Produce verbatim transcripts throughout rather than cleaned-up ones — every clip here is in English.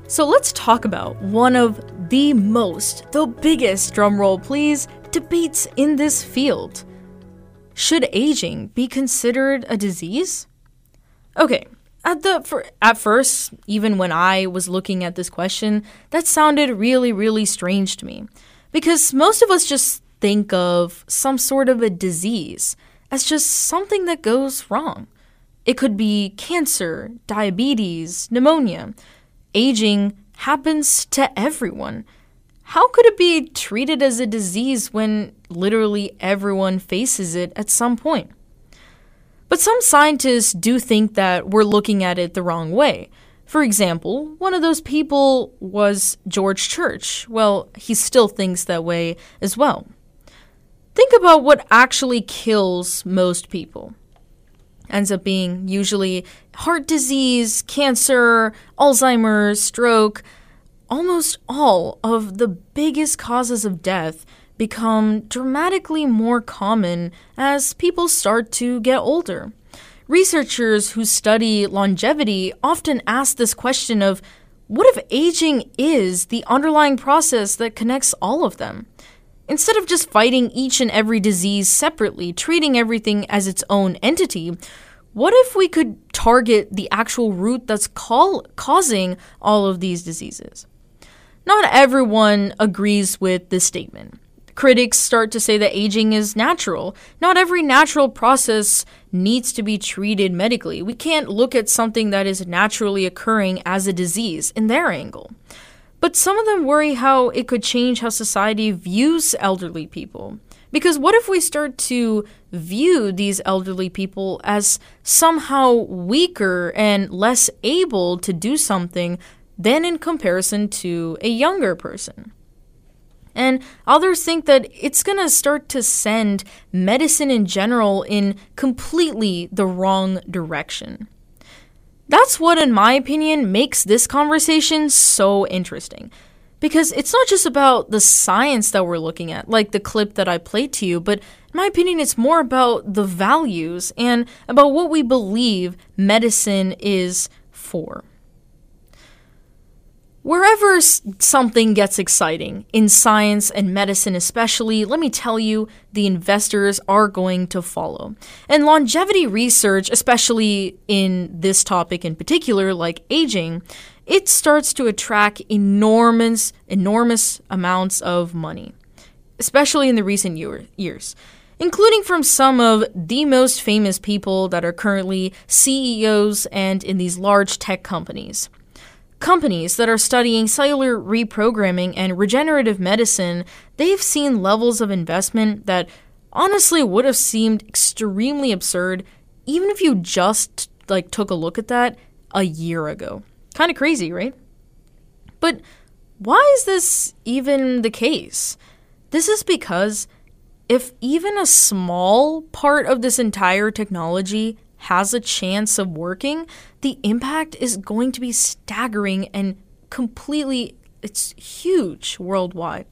So let's talk about one of the most, the biggest, drumroll please, debates in this field. Should aging be considered a disease? Okay, at the for, at first, even when I was looking at this question, that sounded really, really strange to me. Because most of us just think of some sort of a disease as just something that goes wrong. It could be cancer, diabetes, pneumonia. Aging happens to everyone. How could it be treated as a disease when literally everyone faces it at some point? But some scientists do think that we're looking at it the wrong way. For example, one of those people was George Church. Well, he still thinks that way as well. Think about what actually kills most people. Ends up being usually heart disease, cancer, Alzheimer's, stroke. Almost all of the biggest causes of death become dramatically more common as people start to get older. Researchers who study longevity often ask this question of, what if aging is the underlying process that connects all of them? Instead of just fighting each and every disease separately, treating everything as its own entity, what if we could target the actual root that's call- causing all of these diseases? Not everyone agrees with this statement. Critics start to say that aging is natural. Not every natural process needs to be treated medically. We can't look at something that is naturally occurring as a disease in their angle. But some of them worry how it could change how society views elderly people. Because what if we start to view these elderly people as somehow weaker and less able to do something than in comparison to a younger person? And others think that it's going to start to send medicine in general in completely the wrong direction. That's what, in my opinion, makes this conversation so interesting. Because it's not just about the science that we're looking at, like the clip that I played to you, but in my opinion, it's more about the values and about what we believe medicine is for. Wherever something gets exciting, in science and medicine especially, let me tell you, the investors are going to follow. And longevity research, especially in this topic in particular, like aging, it starts to attract enormous, enormous amounts of money, especially in the recent year, years, including from some of the most famous people that are currently C E Os and in these large tech companies. Companies that are studying cellular reprogramming and regenerative medicine, they've seen levels of investment that honestly would have seemed extremely absurd even if you just like took a look at that a year ago. Kind of crazy, right? But why is this even the case? This is because if even a small part of this entire technology has a chance of working, the impact is going to be staggering and completely, it's huge worldwide.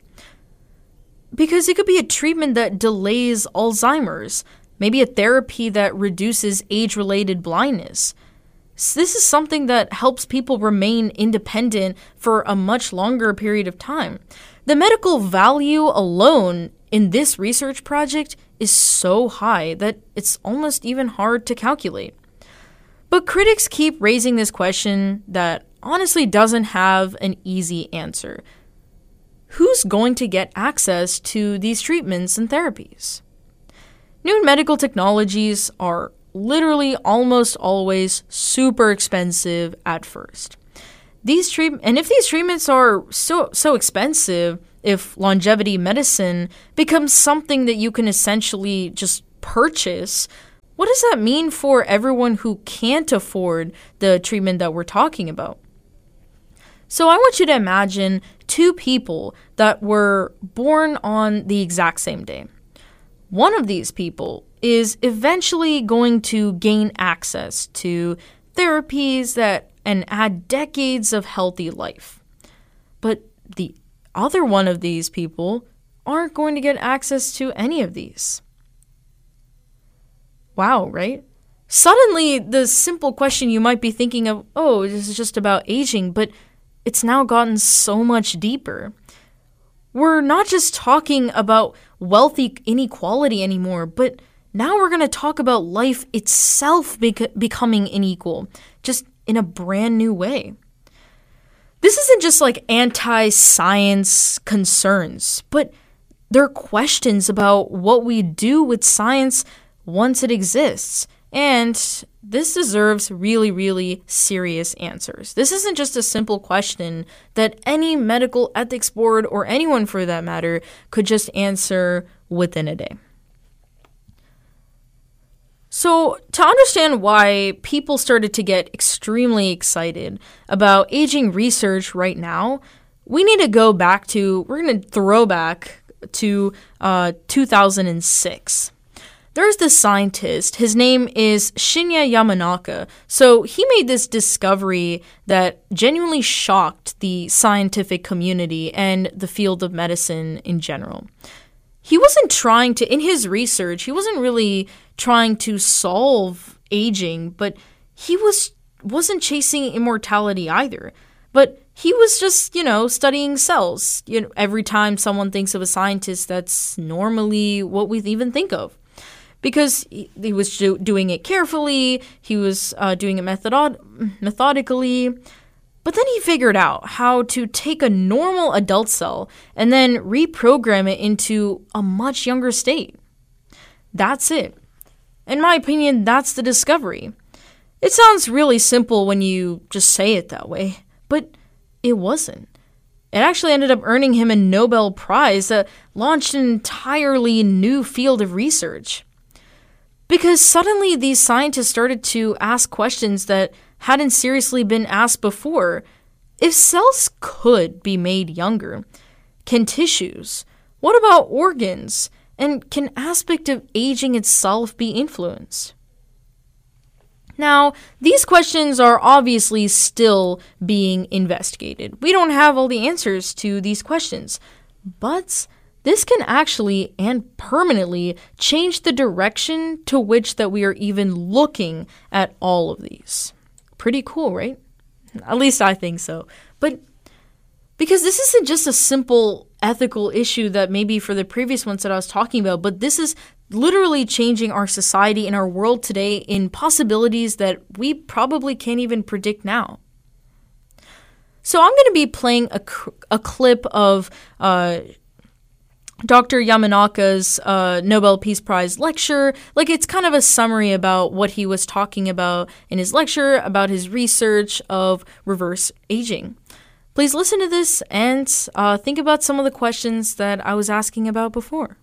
Because it could be a treatment that delays Alzheimer's, maybe a therapy that reduces age-related blindness. So this is something that helps people remain independent for a much longer period of time. The medical value alone in this research project is so high that it's almost even hard to calculate. But critics keep raising this question that honestly doesn't have an easy answer. Who's going to get access to these treatments and therapies? New medical technologies are literally almost always super expensive at first. These treat- and if these treatments are so so expensive, if longevity medicine becomes something that you can essentially just purchase, what does that mean for everyone who can't afford the treatment that we're talking about? So I want you to imagine two people that were born on the exact same day. One of these people is eventually going to gain access to therapies that and add decades of healthy life. But the other one of these people aren't going to get access to any of these. Wow, right? Suddenly, the simple question you might be thinking of, oh, this is just about aging, but it's now gotten so much deeper. We're not just talking about wealth inequality anymore, but now we're going to talk about life itself bec- becoming unequal, just in a brand new way. This isn't just like anti-science concerns, but they're questions about what we do with science once it exists. And this deserves really, really serious answers. This isn't just a simple question that any medical ethics board, or anyone for that matter, could just answer within a day. So, to understand why people started to get extremely excited about aging research right now, we need to go back to, we're going to throw back to uh, two thousand six. There's this scientist, his name is Shinya Yamanaka. So he made this discovery that genuinely shocked the scientific community and the field of medicine in general. He wasn't trying to, in his research, he wasn't really trying to solve aging, but he was, wasn't chasing immortality either. But he was just, you know, studying cells. You know, every time someone thinks of a scientist, that's normally what we even think of. Because he, he was do, doing it carefully, he was uh, doing it method- methodically, but then he figured out how to take a normal adult cell and then reprogram it into a much younger state. That's it. In my opinion, that's the discovery. It sounds really simple when you just say it that way, but it wasn't. It actually ended up earning him a Nobel Prize that launched an entirely new field of research. Because suddenly these scientists started to ask questions that hadn't seriously been asked before. If cells could be made younger, can tissues? What about organs? And can aspect of aging itself be influenced? Now, these questions are obviously still being investigated. We don't have all the answers to these questions, but this can actually and permanently change the direction to which that we are even looking at all of these. Pretty cool, right? At least I think so. But because this isn't just a simple ethical issue that maybe for the previous ones that I was talking about, but this is literally changing our society and our world today in possibilities that we probably can't even predict now. So I'm going to be playing a, a clip of uh, Doctor Yamanaka's uh, Nobel Peace Prize lecture. Like, it's kind of a summary about what he was talking about in his lecture, about his research of reverse aging. Please listen to this and uh, think about some of the questions that I was asking about before.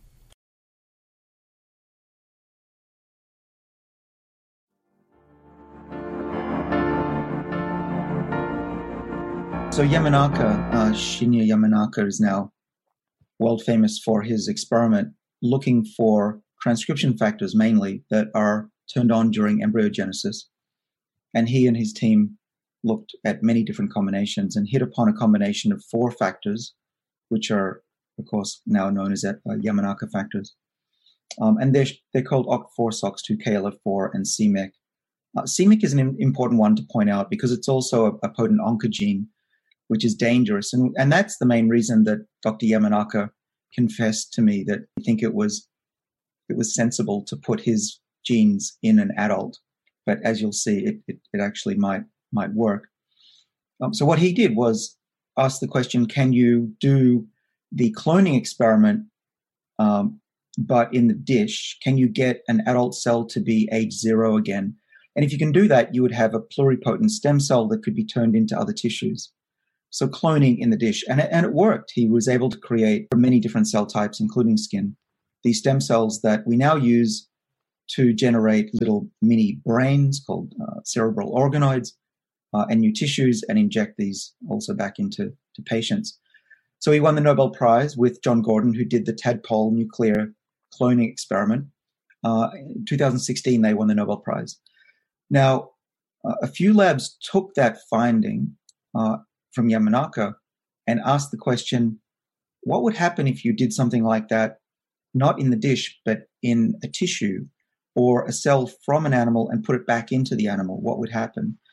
So Yamanaka, uh, Shinya Yamanaka is now world famous for his experiment looking for transcription factors mainly that are turned on during embryogenesis. And he and his team looked at many different combinations and hit upon a combination of four factors, which are, of course, now known as uh, Yamanaka factors. Um, and they're, they're called O C T four, S O X two, K L F four, and C M Y C. Uh, C M Y C is an important one to point out because it's also a, a potent oncogene, which is dangerous. And, and that's the main reason that Doctor Yamanaka confessed to me that I think it was it was sensible to put his genes in an adult. But as you'll see, it, it, it actually might might work. Um, so what he did was ask the question, can you do the cloning experiment, um, but in the dish? Can you get an adult cell to be age zero again? And if you can do that, you would have a pluripotent stem cell that could be turned into other tissues. So cloning in the dish. And it, and it worked. He was able to create many different cell types, including skin, these stem cells that we now use to generate little mini brains called uh, cerebral organoids uh, and new tissues, and inject these also back into to patients. So he won the Nobel Prize with John Gordon, who did the tadpole nuclear cloning experiment. Uh, in two thousand sixteen, they won the Nobel Prize. Now, uh, a few labs took that finding uh, from Yamanaka and asked the question, what would happen if you did something like that, not in the dish, but in a tissue or a cell from an animal and put it back into the animal? What would happen?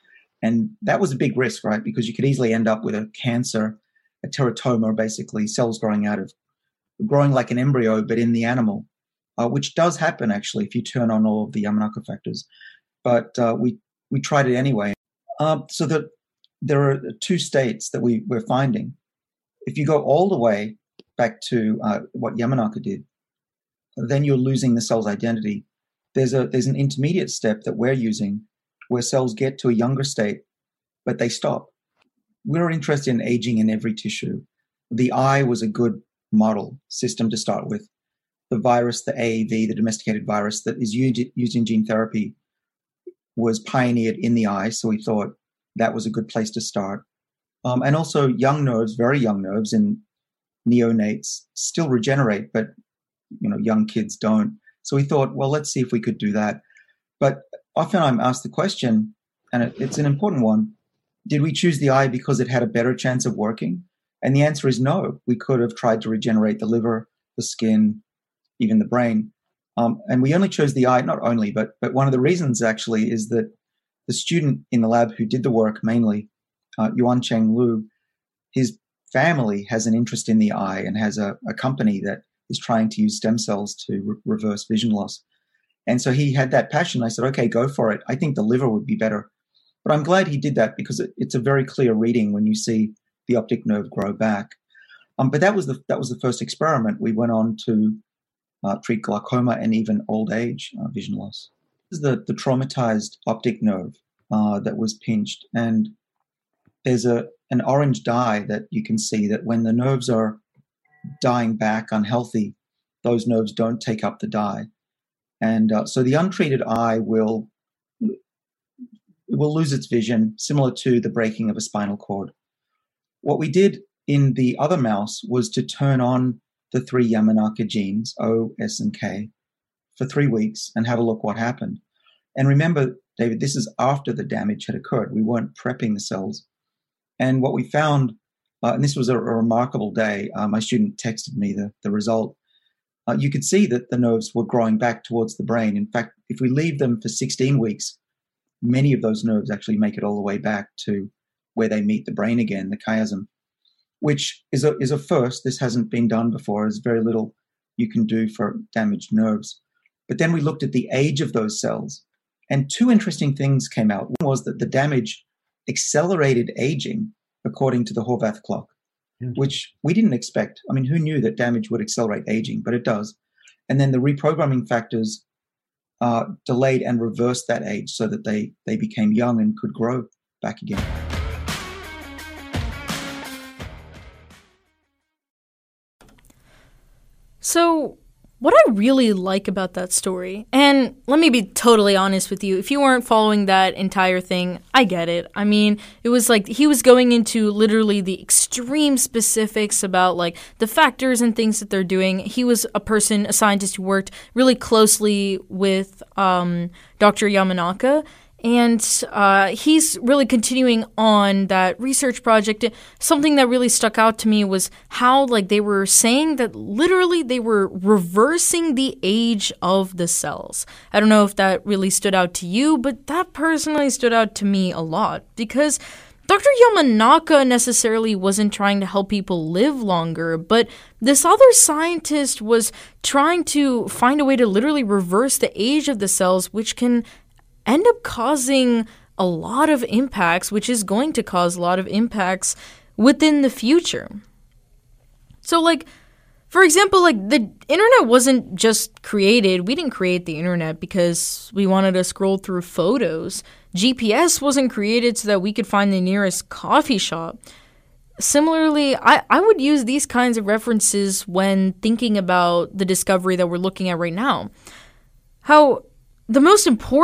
And that was a big risk, right? Because you could easily end up with a cancer, a teratoma, basically cells growing out of, growing like an embryo, but in the animal, uh, which does happen actually if you turn on all of the Yamanaka factors. But uh, we we tried it anyway. Uh, so that there are two states that we, we're finding. If you go all the way back to uh, what Yamanaka did, then you're losing the cell's identity. There's a there's an intermediate step that we're using where cells get to a younger state, but they stop. We're interested in aging in every tissue. The eye was a good model system to start with. The virus, the A A V, the domesticated virus that is used, used in gene therapy, was pioneered in the eye, so we thought that was a good place to start. Um, and also young nerves, very young nerves in neonates still regenerate, but you know, young kids don't. So we thought, well, let's see if we could do that. But often I'm asked the question, and it, it's an important one, did we choose the eye because it had a better chance of working? And the answer is no. We could have tried to regenerate the liver, the skin, even the brain. Um, and we only chose the eye, not only, but but one of the reasons actually is that the student in the lab who did the work mainly, uh, Yuan Cheng Lu, his family has an interest in the eye and has a, a company that is trying to use stem cells to re- reverse vision loss. And so he had that passion. I said, okay, go for it. I think the liver would be better. But I'm glad he did that because it, it's a very clear reading when you see the optic nerve grow back. Um, but that was the that was the first experiment. We went on to uh, treat glaucoma and even old age uh, vision loss. This is the, the traumatized optic nerve uh, that was pinched. And there's a an orange dye that you can see that when the nerves are dying back unhealthy, those nerves don't take up the dye. And uh, so the untreated eye will it will lose its vision, similar to the breaking of a spinal cord. What we did in the other mouse was to turn on the three Yamanaka genes, O, S, and K, for three weeks and have a look what happened. And remember, David, this is after the damage had occurred. We weren't prepping the cells. And what we found, uh, and this was a, a remarkable day, uh, my student texted me the, the result. Uh, you could see that the nerves were growing back towards the brain. In fact, if we leave them for sixteen weeks, many of those nerves actually make it all the way back to where they meet the brain again, the chiasm, which is a, is a first. This hasn't been done before. There's very little you can do for damaged nerves. But then we looked at the age of those cells, and two interesting things came out. One was that the damage accelerated aging according to the Horvath clock, mm-hmm. which we didn't expect. I mean, who knew that damage would accelerate aging? But it does. And then the reprogramming factors uh, delayed and reversed that age so that they, they became young and could grow back again. So what I really like about that story, and let me be totally honest with you, if you weren't following that entire thing, I get it. I mean, it was like he was going into literally the extreme specifics about like the factors and things that they're doing. He was a person, a scientist who worked really closely with um, Doctor Yamanaka. And uh, he's really continuing on that research project. Something that really stuck out to me was how, like, they were saying that literally they were reversing the age of the cells. I don't know if that really stood out to you, but that personally stood out to me a lot because Doctor Yamanaka necessarily wasn't trying to help people live longer, but this other scientist was trying to find a way to literally reverse the age of the cells, which can end up causing a lot of impacts, which is going to cause a lot of impacts within the future. So, like, for example, like, the internet wasn't just created. We didn't create the internet because we wanted to scroll through photos. G P S wasn't created so that we could find the nearest coffee shop. Similarly, I, I would use these kinds of references when thinking about the discovery that we're looking at right now. How the most important